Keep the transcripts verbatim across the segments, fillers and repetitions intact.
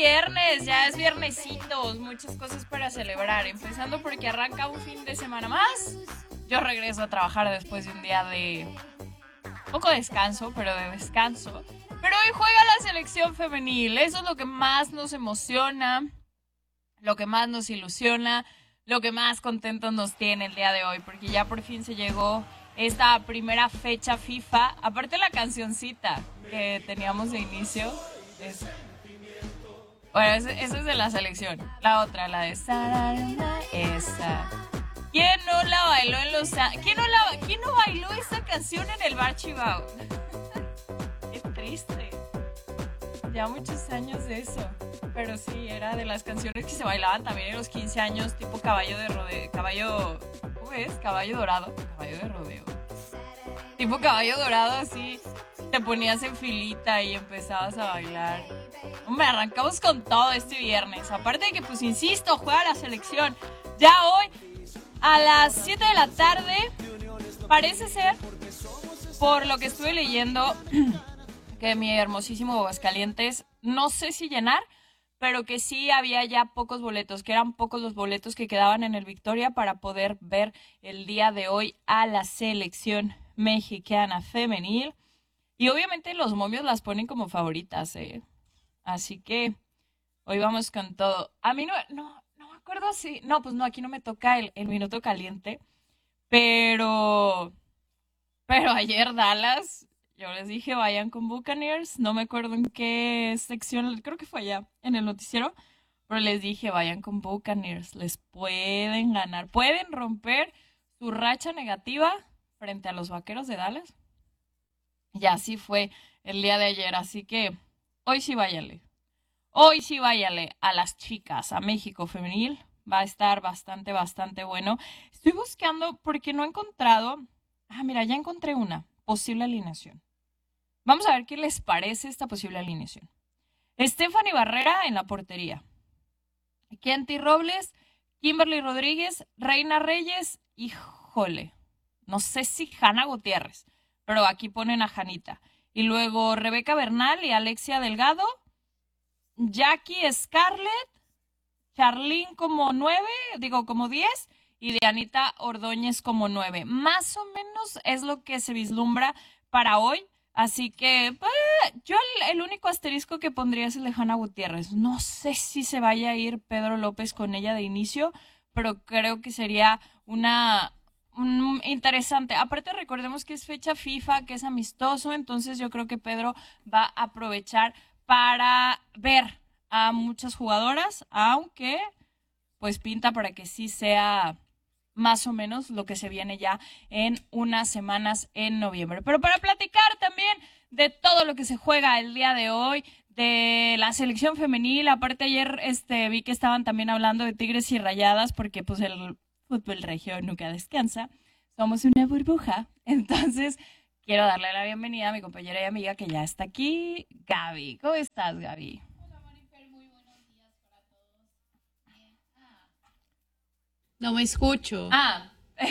viernes, ya es viernesitos, muchas cosas para celebrar, empezando porque arranca un fin de semana más. Yo regreso a trabajar después de un día de poco descanso, pero de descanso. Pero hoy juega la selección femenil, eso es lo que más nos emociona, lo que más nos ilusiona, lo que más contentos nos tiene el día de hoy, porque ya por fin se llegó esta primera fecha FIFA. Aparte la cancioncita que teníamos de inicio es... Bueno, esa es de la selección. La otra, la de Sararana, esa. ¿Quién no la bailó en los... ¿Quién no, la... ¿Quién no bailó esa canción en el Bar Chivao? Qué triste. Ya muchos años de eso. Pero sí, era de las canciones que se bailaban también en los quince años, tipo caballo de rodeo. Caballo... ¿Cómo es? Caballo dorado. Caballo de rodeo. Tipo caballo dorado, así. Te ponías en filita y empezabas a bailar. Hombre, arrancamos con todo este viernes. Aparte de que, pues insisto, juega la selección. Ya hoy, a las siete de la tarde, parece ser, por lo que estuve leyendo, que mi hermosísimo Aguascalientes, no sé si llenar, pero que sí había ya pocos boletos, que eran pocos los boletos que quedaban en el Victoria para poder ver el día de hoy a la selección mexicana femenil. Y obviamente los momios las ponen como favoritas, ¿eh? Así que hoy vamos con todo. A mí no, no, no me acuerdo si... No, pues no, aquí no me toca el, el minuto caliente. Pero... Pero ayer Dallas, yo les dije vayan con Buccaneers. No me acuerdo en qué sección, creo que fue allá, en el noticiero. Pero les dije vayan con Buccaneers. Les pueden ganar. Pueden romper su racha negativa frente a los Vaqueros de Dallas. Y así fue el día de ayer, así que hoy sí váyale. Hoy sí váyale a las chicas, a México femenil. Va a estar bastante, bastante bueno. Estoy buscando porque no he encontrado... Ah, mira, ya encontré una posible alineación. Vamos a ver qué les parece esta posible alineación. Stephanie Barrera en la portería. Kenty Robles, Kimberly Rodríguez, Reina Reyes, híjole. No sé si Hanna Gutiérrez, pero aquí ponen a Janita. Y luego Rebeca Bernal y Alexia Delgado, Jackie Scarlett, Charlene como nueve, digo como diez, y Dianita Ordóñez como nueve. Más o menos es lo que se vislumbra para hoy. Así que eh, yo el, el único asterisco que pondría es el de Hanna Gutiérrez. No sé si se vaya a ir Pedro López con ella de inicio, pero creo que sería una... Mm, interesante. Aparte recordemos que es fecha FIFA, que es amistoso, entonces yo creo que Pedro va a aprovechar para ver a muchas jugadoras, aunque pues pinta para que sí sea más o menos lo que se viene ya en unas semanas en noviembre. Pero para platicar también de todo lo que se juega el día de hoy, de la selección femenil, aparte ayer este vi que estaban también hablando de Tigres y Rayadas, porque pues el fútbol regio nunca descansa. Somos una burbuja. Entonces, quiero darle la bienvenida a mi compañera y amiga que ya está aquí, Gaby. ¿Cómo estás, Gaby? Hola, Marifer, muy buenos días para todos. Eh, ah. No me escucho. Ah.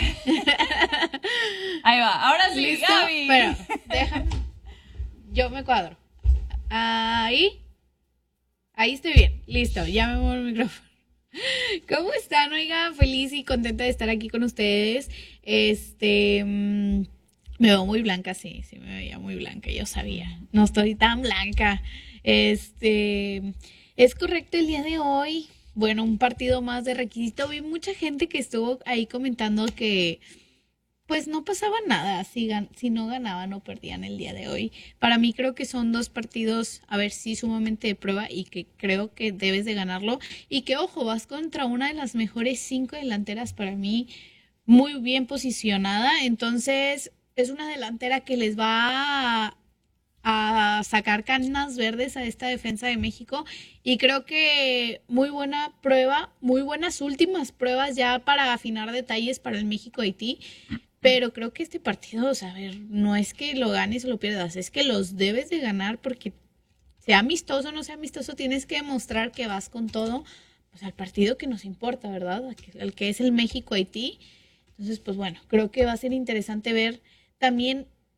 Ahí va. Ahora sí, ¿listo? Gaby. Pero, déjame. Yo me cuadro. Ahí. Ahí estoy bien. Listo, ya me muevo el micrófono. ¿Cómo están? Oiga, feliz y contenta de estar aquí con ustedes. Este, mmm, me veo muy blanca, sí, sí me veía muy blanca, yo sabía. No estoy tan blanca. Este, es correcto el día de hoy. Bueno, un partido más de requisito. Vi mucha gente que estuvo ahí comentando que pues no pasaba nada si, gan- si no ganaban o perdían el día de hoy. Para mí creo que son dos partidos, a ver, sí, sumamente de prueba y que creo que debes de ganarlo. Y que, ojo, vas contra una de las mejores cinco delanteras para mí, muy bien posicionada. Entonces, es una delantera que les va a, a sacar canas verdes a esta defensa de México. Y creo que muy buena prueba, muy buenas últimas pruebas ya para afinar detalles para el México-Haití. Pero creo que este partido, o sea, a ver, no es que lo ganes o lo pierdas, es que los debes de ganar porque sea amistoso o no sea amistoso, tienes que demostrar que vas con todo, pues al partido que nos importa, ¿verdad? Al que, al que es el México-Haití. Entonces, pues bueno, creo que va a ser interesante ver también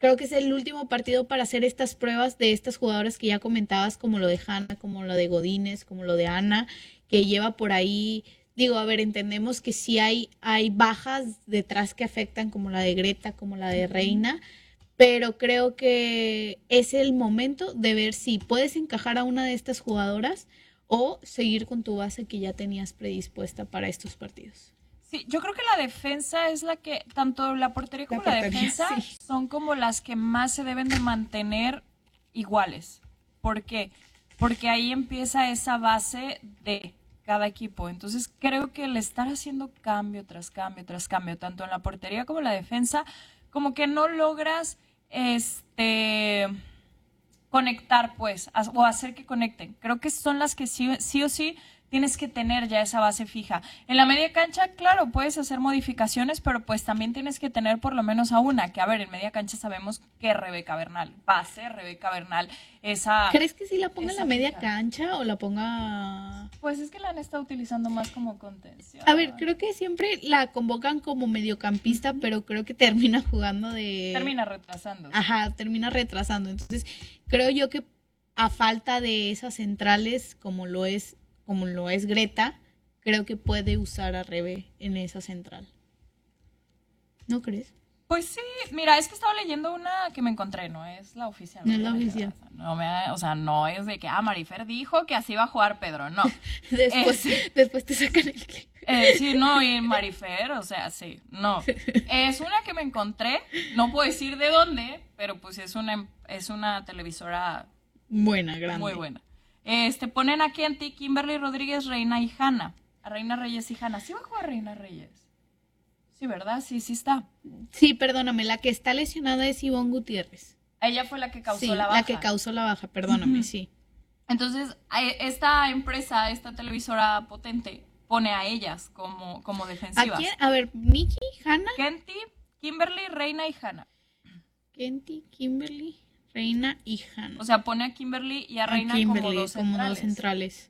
creo que es el último partido para hacer estas pruebas de estas jugadoras que ya comentabas, como lo de Hanna, como lo de Godínez, como lo de Ana, que lleva por ahí, digo, a ver, entendemos que sí hay, hay bajas detrás que afectan, como la de Greta, como la de Reina, pero creo que es el momento de ver si puedes encajar a una de estas jugadoras o seguir con tu base que ya tenías predispuesta para estos partidos. Sí, yo creo que la defensa es la que, tanto la portería como la, La portería, defensa, sí. son como las que más se deben de mantener iguales. ¿Por qué? Porque ahí empieza esa base de cada equipo. Entonces creo que el estar haciendo cambio tras cambio tras cambio, tanto en la portería como en la defensa, como que no logras este conectar, pues, as- o hacer que conecten. Creo que son las que sí, sí o sí tienes que tener ya esa base fija. En la media cancha, claro, puedes hacer modificaciones, pero pues también tienes que tener por lo menos a una, que a ver, en media cancha sabemos que Rebeca Bernal, va a ser Rebeca Bernal, esa... ¿Crees que sí la ponga en esa la media fija. cancha o la ponga...? Pues es que la han estado utilizando más como contención. A ver, creo que siempre la convocan como mediocampista, pero creo que termina jugando de... Termina retrasando. Ajá, termina retrasando. Entonces, creo yo que a falta de esas centrales, como lo es, como lo es Greta, creo que puede usar a Rebe en esa central. ¿No crees? Pues sí, mira, es que estaba leyendo una que me encontré, no es la oficial. No es la me oficial. creas, No me, o sea, no es de que, ah, Marifer dijo que así va a jugar Pedro, no. Después, Es- después te sacan el clip. Eh, sí, no, y Marifer, o sea, sí, no. Es una que me encontré, no puedo decir de dónde, pero pues es una, es una televisora Buena, grande. muy buena. Este, ponen aquí en ti Kimberly Rodríguez, Reina y Hanna. A Reina Reyes y Hanna. ¿Sí va a jugar Reina Reyes? Sí, ¿verdad? Sí, sí está. Sí, perdóname, la que está lesionada es Ivonne Gutiérrez. Ella fue la que causó Sí, la baja. la que causó la baja, perdóname, Ujú. sí. Entonces, eh, esta empresa, esta televisora potente, pone a ellas como, como ¿A defensivas. quién? A ver, Nikki, Hannah, Kenty, Kimberly, Reina y Hanna. Kenty, Kimberly, Reina y Hannah. O sea, pone a Kimberly y a A Reina Kimberly como dos como centrales. dos centrales.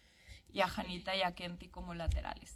Y a Janita y a Kenty como laterales.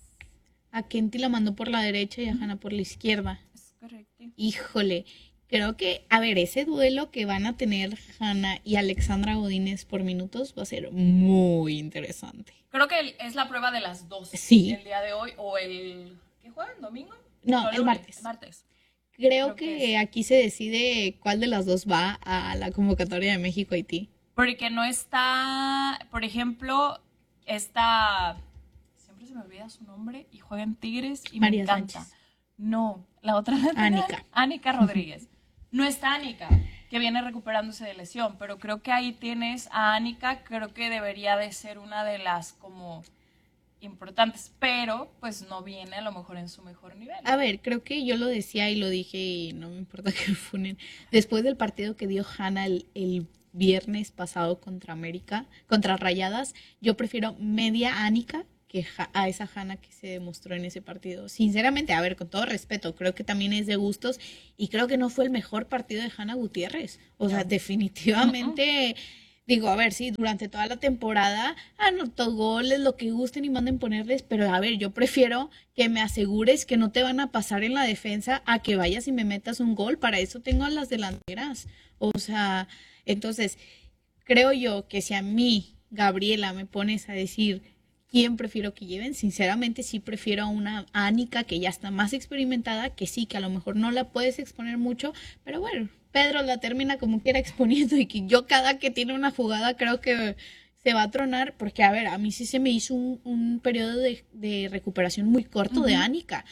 A Kenty la mandó por la derecha y a Hannah por la izquierda. Es correcto. Híjole, creo que, a ver, ese duelo que van a tener Hannah y Alexandra Godínez por minutos va a ser muy interesante. Creo que el- es la prueba de las dos. Sí. El día de hoy o el... ¿Qué juegan? ¿Domingo? No, el lunes, martes. el martes. Creo, Creo que que aquí se decide cuál de las dos va a la convocatoria de México-Haití. Porque no está, por ejemplo, está... Siempre se me olvida su nombre y juega en Tigres y María me encanta. Sánchez. No, la otra lateral, Ánica. Ánica Rodríguez. No está Ánica, que viene recuperándose de lesión, pero creo que ahí tienes a Ánica, creo que debería de ser una de las como importantes, pero pues no viene a lo mejor en su mejor nivel. A ver, creo que yo lo decía y lo dije y no me importa que me funen. Después del partido que dio Hanna el, el viernes pasado contra América, contra Rayadas, yo prefiero media Ánica que ja- a esa Hanna que se demostró en ese partido. Sinceramente, a ver, con todo respeto, creo que también es de gustos y creo que no fue el mejor partido de Hanna Gutiérrez. O sea, No. definitivamente, digo, a ver, sí, durante toda la temporada anotó goles, lo que gusten y manden ponerles, pero a ver, yo prefiero que me asegures que no te van a pasar en la defensa a que vayas y me metas un gol. Para eso tengo a las delanteras. O sea, entonces, creo yo que si a mí, Gabriela, me pones a decir quién prefiero que lleven, sinceramente sí prefiero a una Ánica que ya está más experimentada, que sí, que a lo mejor no la puedes exponer mucho, pero bueno, Pedro la termina como quiera exponiendo y que yo cada que tiene una jugada creo que se va a tronar, porque a ver, a mí sí se me hizo un, un periodo de, de recuperación muy corto de Ujú. Ánica,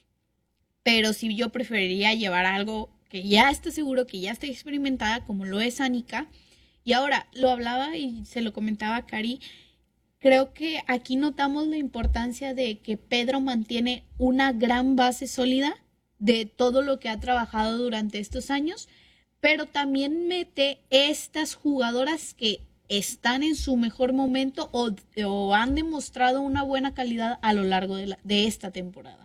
pero sí yo preferiría llevar algo que ya esté seguro, que ya esté experimentada, como lo es Ánica. Y ahora, lo hablaba y se lo comentaba a Cari, creo que aquí notamos la importancia de que Pedro mantiene una gran base sólida de todo lo que ha trabajado durante estos años, pero también mete estas jugadoras que están en su mejor momento o, o han demostrado una buena calidad a lo largo de, la- de esta temporada.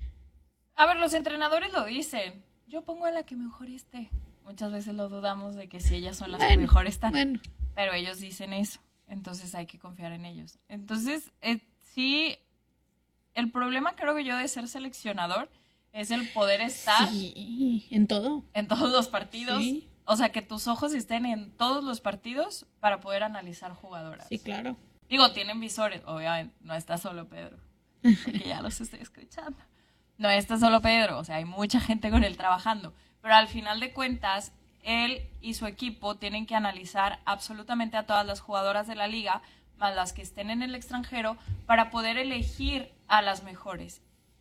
A ver, los entrenadores lo dicen. Yo pongo a la que mejor esté. Muchas veces lo dudamos de que si ellas son las que Bueno, mejor están. bueno, Pero ellos dicen eso. Entonces hay que confiar en ellos. Entonces, eh, sí, el problema creo que yo de ser seleccionador es el poder estar sí, en todo. en todos los partidos. Sí. O sea, que tus ojos estén en todos los partidos para poder analizar jugadoras. Sí, claro. Digo, tienen visores, obviamente, no está solo Pedro, porque ya los estoy escuchando. No está solo Pedro, o sea, hay mucha gente con él trabajando, pero al final de cuentas, él y su equipo tienen que analizar absolutamente a todas las jugadoras de la liga, más las que estén en el extranjero, para poder elegir a las mejores,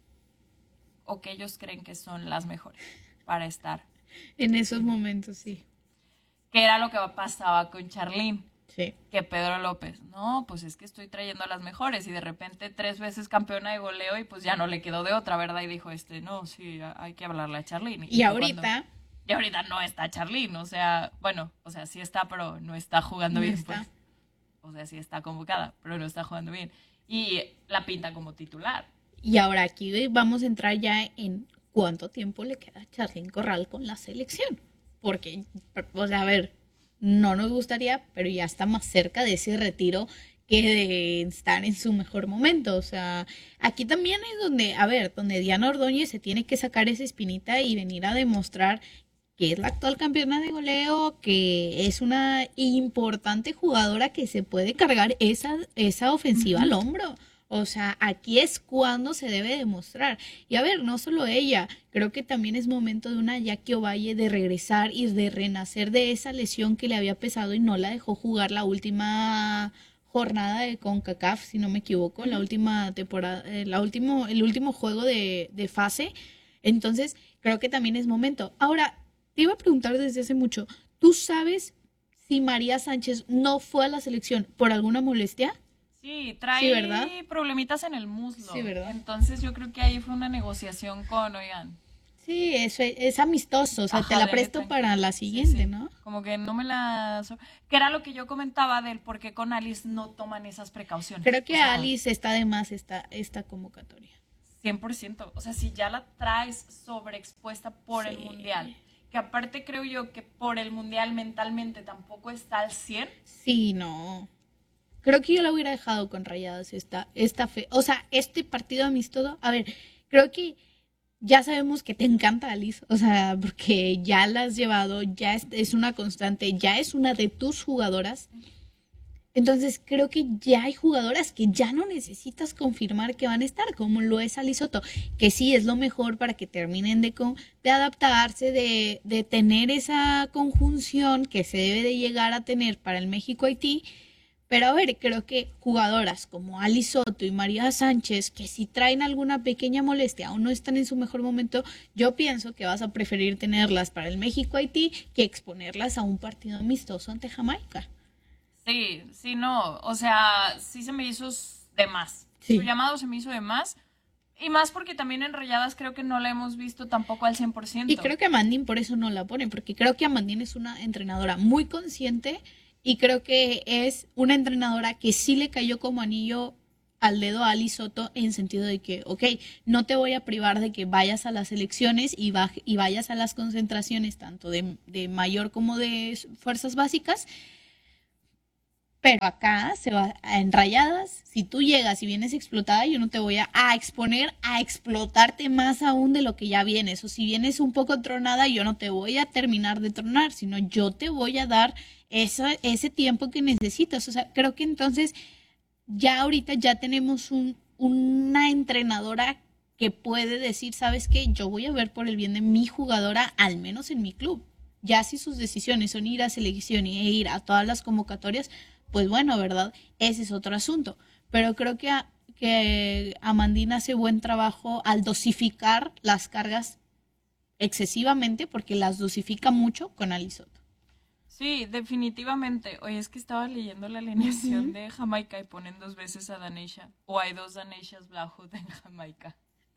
o que ellos creen que son las mejores para estar. En esos momentos, sí. Que era lo que pasaba con Charlene. Sí. Que Pedro López, no, pues es que estoy trayendo a las mejores y de repente tres veces campeona de goleo y pues ya no le quedó de otra, ¿verdad? Y dijo, este, no, sí, hay que hablarle a Charlene. Y, y ahorita... Cuando, y ahorita no está Charlene, o sea, bueno, o sea, sí está, pero no está jugando no bien, está. pues. O sea, sí está convocada, pero no está jugando bien. Y la pinta como titular. Y ahora aquí vamos a entrar ya en cuánto tiempo le queda a Charlene Corral con la selección. Porque, o sea, a ver... No nos gustaría, pero ya está más cerca de ese retiro que de estar en su mejor momento. O sea, aquí también es donde, a ver, donde Diana Ordóñez se tiene que sacar esa espinita y venir a demostrar que es la actual campeona de goleo, que es una importante jugadora que se puede cargar esa, esa ofensiva uh-huh. al hombro. O sea, aquí es cuando se debe demostrar. Y a ver, no solo ella, creo que también es momento de una Jackie Ovalle de regresar y de renacer de esa lesión que le había pesado y no la dejó jugar la última jornada de CONCACAF, si no me equivoco, la última temporada, eh, la último, el último juego de, de fase. Entonces, creo que también es momento. Ahora, te iba a preguntar desde hace mucho, ¿tú sabes si María Sánchez no fue a la selección por alguna molestia? Sí, trae sí, ¿verdad? problemitas en el muslo. Sí, ¿verdad? Entonces yo creo que ahí fue una negociación con, oigan. Sí, eso es, es amistoso, o sea, Ajá, te la presto neta. para la siguiente, sí, sí. ¿no? Como que no me la... Que era lo que yo comentaba del por qué con Alice no toman esas precauciones. Creo que o sea, Alice está de más esta, esta convocatoria. cien por ciento. O sea, si ya la traes sobreexpuesta por Sí. el Mundial, que aparte creo yo que por el Mundial mentalmente tampoco está al cien. Sí, no... Creo que yo la hubiera dejado con Rayadas esta, esta fe. O sea, este partido amistoso, a ver, creo que ya sabemos que te encanta Alice, o sea, porque ya la has llevado, ya es, es una constante, ya es una de tus jugadoras. Entonces creo que ya hay jugadoras que ya no necesitas confirmar que van a estar, como lo es Ali Soto, que sí es lo mejor para que terminen de, de adaptarse, de, de tener esa conjunción que se debe de llegar a tener para el México-Haití. Pero a ver, creo que jugadoras como Ali Soto y María Sánchez, que si traen alguna pequeña molestia o no están en su mejor momento, yo pienso que vas a preferir tenerlas para el México-Haití que exponerlas a un partido amistoso ante Jamaica. Sí, sí, no, o sea, sí se me hizo de más. Sí. Su llamado se me hizo de más. Y más porque también en Rayadas creo que no la hemos visto tampoco al cien por ciento. Y creo que Amandine por eso no la pone, porque creo que Amandine es una entrenadora muy consciente. Y creo que es una entrenadora que sí le cayó como anillo al dedo a Ali Soto en sentido de que, ok, no te voy a privar de que vayas a las elecciones y, va, y vayas a las concentraciones tanto de, de mayor como de fuerzas básicas, pero acá se va en Rayadas, si tú llegas y vienes explotada, yo no te voy a, a exponer a explotarte más aún de lo que ya vienes, o si vienes un poco tronada, yo no te voy a terminar de tronar, sino yo te voy a dar Eso, ese tiempo que necesitas. O sea, creo que entonces ya ahorita ya tenemos un, una entrenadora que puede decir, ¿sabes qué? Yo voy a ver por el bien de mi jugadora, al menos en mi club. Ya si sus decisiones son ir a selección e ir a todas las convocatorias, pues bueno, ¿verdad? Ese es otro asunto. Pero creo que, a, que Amandine hace buen trabajo al dosificar las cargas excesivamente, porque las dosifica mucho con Ali Soto. Sí, definitivamente. Oye, es que estaba leyendo la alineación uh-huh. de Jamaica y ponen dos veces a Daneisha. O hay dos Daneishas Blackwood en Jamaica.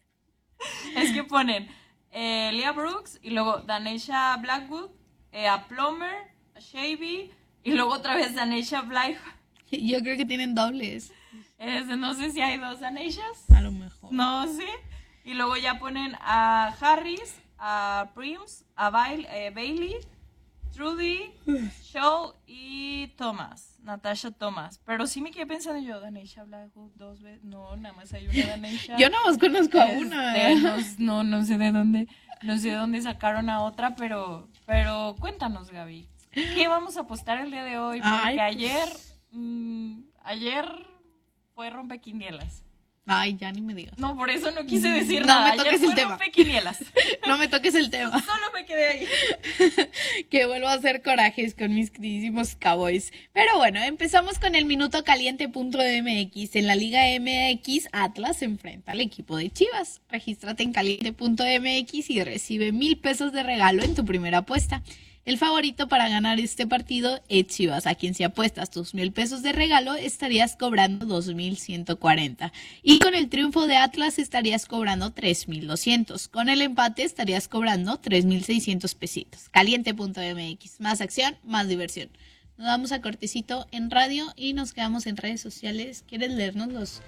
Es que ponen eh, Leah Brooks y luego Daneisha Blackwood, eh, a Plummer, a Shavy y luego otra vez Daneisha Blackwood. Yo creo que tienen dobles. Es, no sé si hay dos Daneishas. A lo mejor. No sé. Y luego ya ponen a Harris, a Prims, a Bailey, eh, Bailey Trudy, Show y Thomas, Natasha Thomas. Pero sí me quedé pensando yo, Daneisha Blackwood dos veces. No, nada más hay una Daneisha. Yo nada más conozco a Este, una. no, no, no sé de dónde, no sé de dónde sacaron a otra, pero, pero cuéntanos, Gaby. ¿Qué vamos a apostar el día de hoy? Porque Ay, pues. ayer, mmm, ayer fue rompequinielas. Ay, ya ni me digas. No, por eso no quise decir No nada. me toques Ayer el fue tema. rompequinielas. No me toques el tema. Solo me quedé ahí. Que vuelvo a hacer corajes con mis queridísimos Cowboys. Pero bueno, empezamos con el minuto caliente punto m x. En la Liga M X, Atlas se enfrenta al equipo de Chivas. Regístrate en caliente punto m x y recibe mil pesos de regalo en tu primera apuesta. El favorito para ganar este partido es Chivas, a quien si apuestas tus mil pesos de regalo estarías cobrando dos mil ciento cuarenta. Y con el triunfo de Atlas estarías cobrando tres mil doscientos. Con el empate estarías cobrando tres mil seiscientos pesitos. caliente punto m x. Más acción, más diversión. Nos damos a cortecito en radio y nos quedamos en redes sociales. ¿Quieres leernoslos?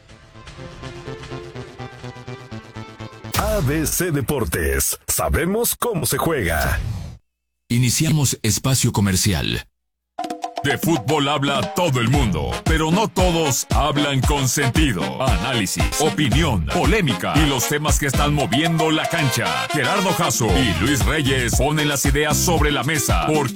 A B C Deportes. Sabemos cómo se juega. Iniciamos espacio comercial. De fútbol habla todo el mundo, pero no todos hablan con sentido. Análisis, opinión, polémica y los temas que están moviendo la cancha. Gerardo Jasso y Luis Reyes ponen las ideas sobre la mesa, porque